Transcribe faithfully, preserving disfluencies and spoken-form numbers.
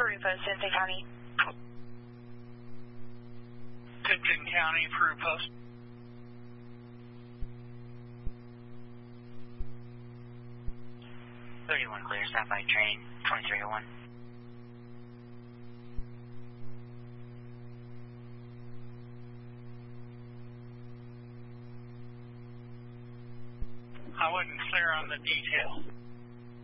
Peru Post, Tinson County. Tinson County, Peru Post. thirty-one clear, stop by train, twenty-three oh one. I wasn't clear on the details.